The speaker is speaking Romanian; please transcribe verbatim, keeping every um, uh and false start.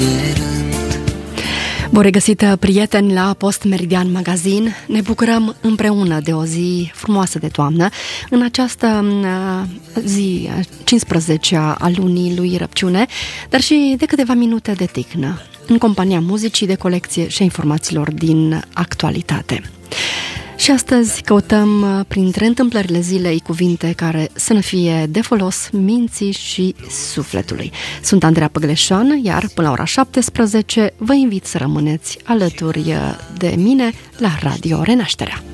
de rând. Bun regăsit, prieteni, la Post Meridian Magazin. Ne bucurăm împreună de o zi frumoasă de toamnă, în această zi cincisprezecea a lunii lui Răbciune, dar și de câteva minute de tihnă, în compania muzicii de colecție și a informațiilor din actualitate. Și astăzi căutăm printre întâmplările zilei cuvinte care să ne fie de folos minții și sufletului. Sunt Andreea Păgleșan, iar până la ora șaptesprezece vă invit să rămâneți alături de mine la Radio Renașterea.